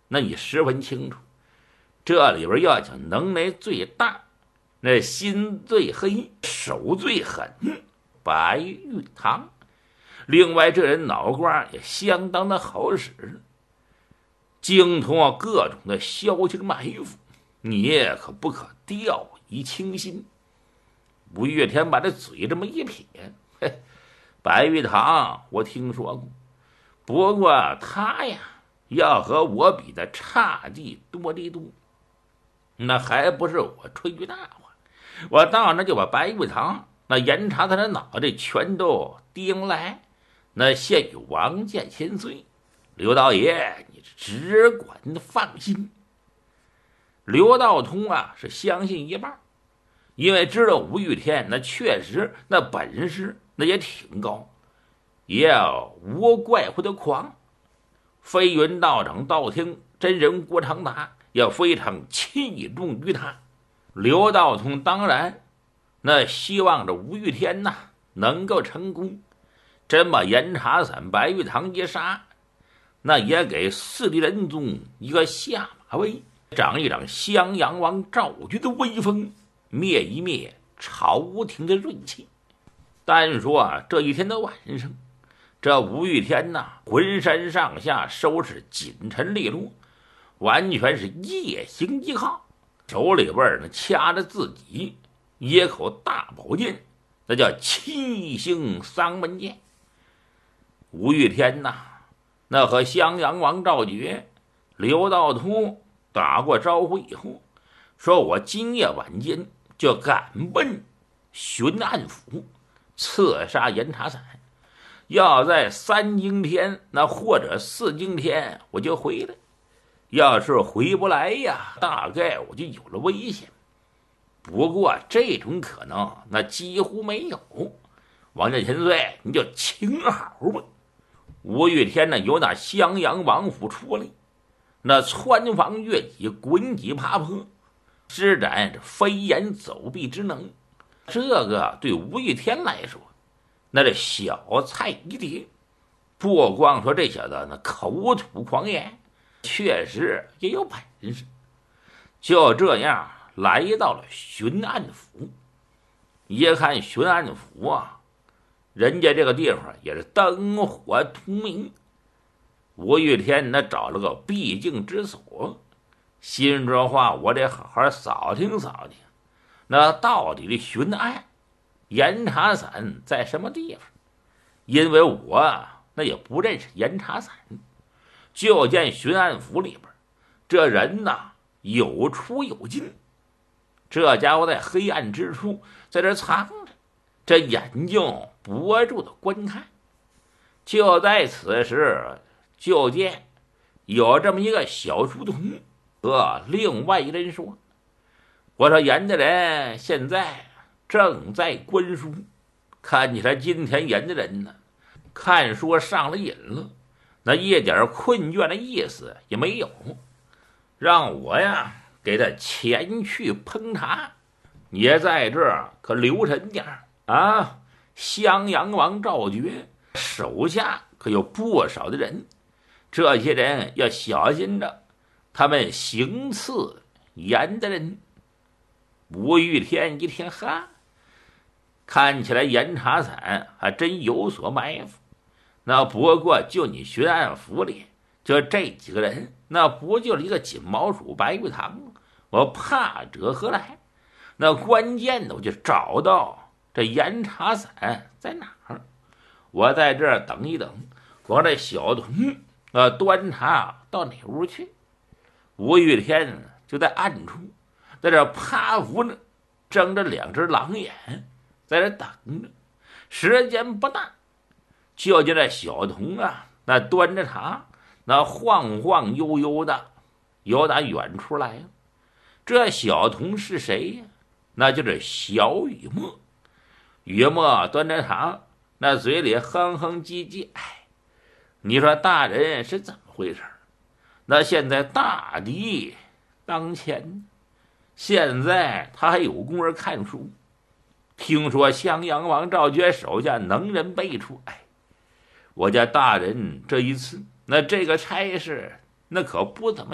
那你十分清楚，这里边要讲能耐最大，那心最黑，手最狠，白玉堂。另外这人脑瓜也相当的好使，精通各种的消息埋伏，你也可不可掉以轻心。吴月天把这嘴这么一撇，嘿，白玉堂我听说过，不过他呀要和我比的差地多得多，那还不是我吹句大话，我到那就把白玉堂那严查他的脑袋全都盯来，那现与王剑千岁。刘道爷你只管放心。刘道通啊是相信一半，因为知道吴玉天那确实那本事那也挺高，也无怪乎的狂。飞云道长道听真人郭长达也非常器重于他。刘道通当然那希望着吴玉天呐能够成功，真把严查散白玉堂一杀，那也给四帝仁宗一个下马威，长一长襄阳王赵军的威风，灭一灭朝廷的锐气。单说这一天的晚上，这吴玉天呐浑身上下收拾锦尘利落，完全是夜行一号，手里边呢掐着自己一口大宝剑，那叫七星丧门剑。吴玉天呐那和襄阳王赵觉、刘道通打过招呼以后，说我今夜晚间就赶奔巡按府，刺杀严查散，要在3更天那或者4更天我就回来，要是回不来呀，大概我就有了危险。不过这种可能那几乎没有，王剑千岁你就请好吧。吴玉天呢由那襄阳王府出来，那穿房越脊，滚脊爬坡，施展着飞檐走壁之能。这个对吴玉天来说那是小菜一碟。不光说这小子那口吐狂言，确实也有本事。就这样来到了巡按府，一看巡按府啊，人家这个地方也是灯火通明。吴玉天那找了个僻静之所，心说话我得好好扫听扫听，那到底的巡按严查散在什么地方？因为我那也不认识严查散，就见巡按府里边这人呐有出有进，这家伙在黑暗之处在这藏着，这眼睛不住的观看。就在此时，就见有这么一个小书童和另外一人说，我说严大人现在正在观书，看起来今天严大人呢看书上了瘾了，那一点困倦的意思也没有，让我呀给他前去烹茶，也在这儿可留神点啊。襄阳王赵觉手下可有不少的人，这些人要小心着，他们行刺严的人。吴玉天一听，哈，看起来严查散还真有所埋伏。那不过就你巡按府里就这几个人，那不就是一个锦毛鼠白玉堂吗？我怕者何来？那关键的我就找到这严查散在哪儿，我在这儿等一等，我这小童端茶到哪屋去。吴玉天就在暗处在这趴伏着，睁着2只狼眼在这等着。时间不大，就见这小童啊那端着茶那晃晃悠悠的由打远处来了。这小童是谁呀？那就是小雨墨。雨墨端着茶，那嘴里哼哼唧唧，哎，你说大人是怎么回事？那现在大敌当前，现在他还有功夫看书。听说襄阳王赵觉手下能人辈出，哎，我家大人这一次那这个差事那可不怎么